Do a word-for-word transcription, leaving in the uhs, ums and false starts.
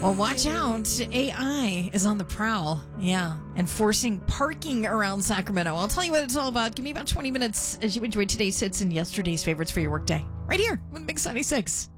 Well, watch out. A I is on the prowl. Yeah. And forcing parking around Sacramento. I'll tell you what it's all about. Give me about twenty minutes as you enjoy today's hits and yesterday's favorites for your workday. Right here with Mix ninety-six.